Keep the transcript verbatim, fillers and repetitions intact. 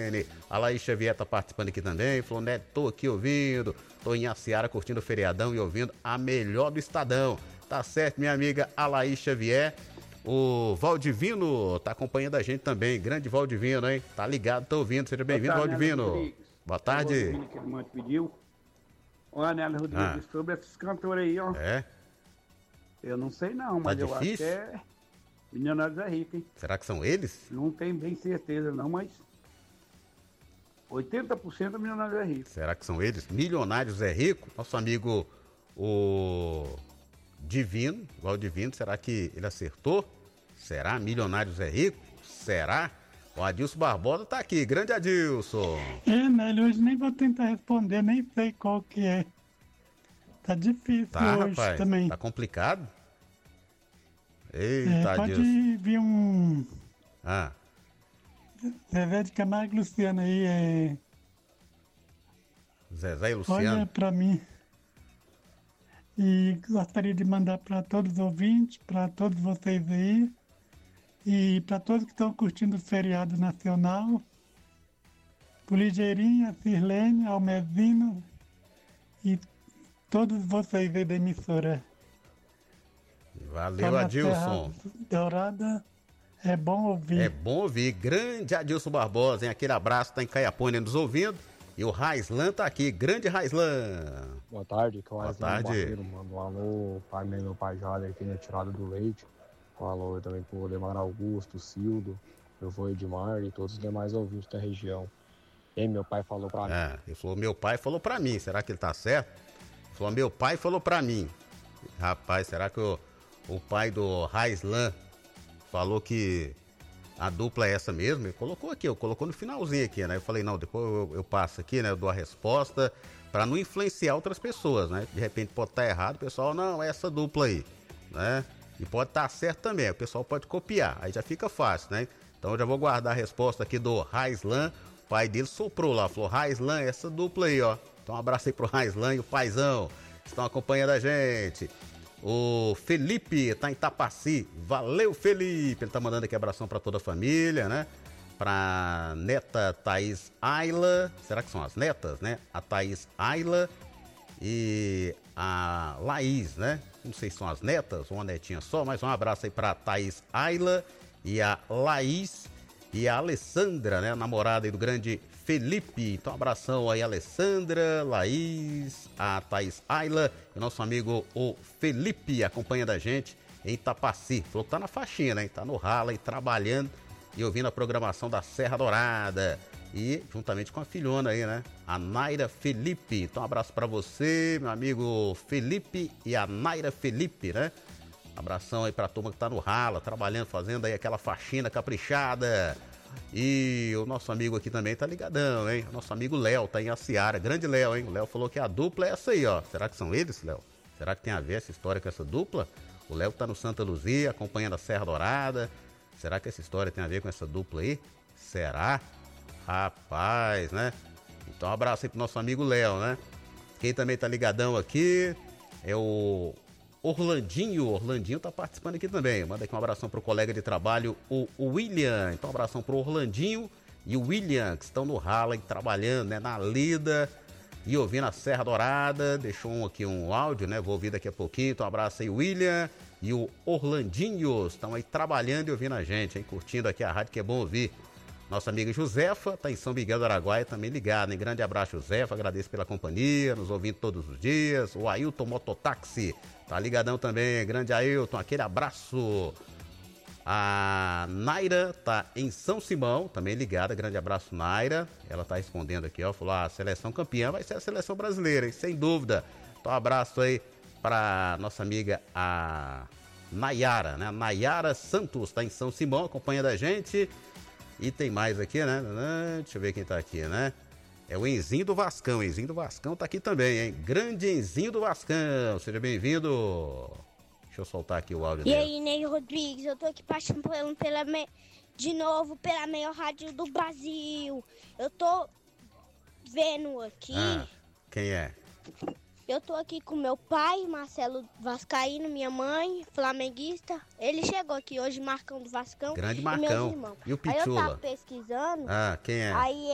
N. A Laís Xavier tá participando aqui também, falou, né, tô aqui ouvindo, tô em Aciara curtindo o feriadão e ouvindo a melhor do Estadão. Tá certo, minha amiga a Laís Xavier. O Valdivino tá acompanhando a gente também, grande Valdivino, hein? Tá ligado, tá ouvindo, seja bem-vindo, Valdivino. Boa tarde. O Rodrigo que ele pediu. Olha, Nélia Rodrigues, ah. sobre esses cantores aí, ó. É? Eu não sei não, mas tá eu difícil? acho que é Milionários é Rico, hein? Será que são eles? Não tenho bem certeza não, mas oitenta por cento é Milionários é Rico. Será que são eles? Milionários é Rico? Nosso amigo, o Divino, igual o Divino, será que ele acertou? Será? Milionários é Rico? Será? O Adilson Barbosa tá aqui, grande Adilson. É, Nélio, hoje nem vou tentar responder, nem sei qual que é. Tá difícil tá, hoje rapaz, também. Tá complicado? Eita, é, pode Adilson. vir um... Ah. Zezé de Camargo e Luciano aí, é... Zezé e Luciano. Olha pra mim. E gostaria de mandar para todos os ouvintes, para todos vocês aí, e para todos que estão curtindo o feriado nacional, o Ligeirinho, a Sirlene, Almezino e todos vocês aí da emissora. Valeu, Adilson. Dourada, é bom ouvir. É bom ouvir. Grande Adilson Barbosa, hein? Aquele abraço, tá em Caiapônia nos ouvindo. E o Raislan tá aqui, grande Raislan. Boa tarde, que é o Boa Raislan tarde. Barreiro, mano. Um alô, pai meu, meu pai Jada aqui na tirada do leite. Um alô também pro Lemar Augusto, Cildo, meu avô Edmar e todos os demais ouvintes da região. E meu pai falou pra mim. É, ele falou, meu pai falou pra mim, será que ele tá certo? Ele falou, meu pai falou pra mim. Rapaz, será que o, o pai do Raislan falou que a dupla é essa mesmo? Ele colocou aqui, eu colocou no finalzinho aqui, né? Eu falei, não, depois eu, eu passo aqui, né? Eu dou a resposta pra não influenciar outras pessoas, né? De repente pode estar errado, o pessoal, não, é essa dupla aí, né? E pode estar certo também, o pessoal pode copiar, aí já fica fácil, né? Então eu já vou guardar a resposta aqui do Raislan, o pai dele soprou lá, falou, Raislan, essa dupla aí, ó. Então um abraço aí pro Raislan e o paizão, estão acompanhando a gente. O Felipe tá em Tapaci, valeu Felipe, ele tá mandando aqui abração pra toda a família, né? Pra neta Thaís Ayla, será que são as netas, né? A Thaís Ayla e a Laís, né? Não sei se são as netas ou uma netinha só, mas um abraço aí pra Thaís Ayla e a Laís e a Alessandra, né? A namorada aí do grande Felipe. Então, um abração aí, Alessandra, Laís, a Thaís Ayla e o nosso amigo o Felipe acompanhando a gente em Tapaci. Falou que tá na faxina, hein? Tá no ralo aí, trabalhando e ouvindo a programação da Serra Dourada. E juntamente com a filhona aí, né? A Naira Felipe. Então, um abraço pra você, meu amigo Felipe e a Naira Felipe, né? Abração aí pra turma que tá no ralo, trabalhando, fazendo aí aquela faxina caprichada. E o nosso amigo aqui também tá ligadão, hein? O nosso amigo Léo tá em Aciara, grande Léo, hein? O Léo falou que a dupla é essa aí, ó. Será que são eles, Léo? Será que tem a ver essa história com essa dupla? O Léo tá no Santa Luzia, acompanhando a Serra Dourada. Será que essa história tem a ver com essa dupla aí? Será? Rapaz, né? Então um abraço aí pro nosso amigo Léo, né? Quem também tá ligadão aqui é o Orlandinho, Orlandinho tá participando aqui também. Manda aqui um abração pro colega de trabalho, o, o William. Então um abração pro Orlandinho e o William, que estão no ralo aí, trabalhando, né, na lida e ouvindo a Serra Dourada. Deixou um, aqui um áudio, né, vou ouvir daqui a pouquinho. Então um abraço aí, William e o Orlandinho. Estão aí trabalhando e ouvindo a gente, hein, curtindo aqui a rádio, que é bom ouvir. Nossa amiga Josefa tá em São Miguel do Araguaia também ligada, hein? Grande abraço, Josefa, agradeço pela companhia, nos ouvindo todos os dias. O Ailton Mototáxi tá ligadão também, grande Ailton, aquele abraço. A Naira tá em São Simão, também ligada, grande abraço, Naira. Ela tá respondendo aqui, ó, falou, a seleção campeã vai ser a seleção brasileira, hein? Sem dúvida. Então um abraço aí pra nossa amiga, a Nayara, né? A Nayara Santos tá em São Simão, acompanhando a gente. E tem mais aqui, né? Deixa eu ver quem tá aqui, né? É o Enzinho do Vascão. Enzinho do Vascão tá aqui também, hein? Grande Enzinho do Vascão. Seja bem-vindo. Deixa eu soltar aqui o áudio e dele. E aí, Ney Rodrigues, eu tô aqui participando pela me... de novo pela melhor rádio do Brasil. Eu tô vendo aqui... Ah, quem é? Eu tô aqui com meu pai, Marcelo Vascaíno, minha mãe, flamenguista. Ele chegou aqui hoje, Marcão do Vascão. Grande Marcão. E meus irmãos. E o Aí eu Pichula? tava pesquisando. Ah, quem é? Aí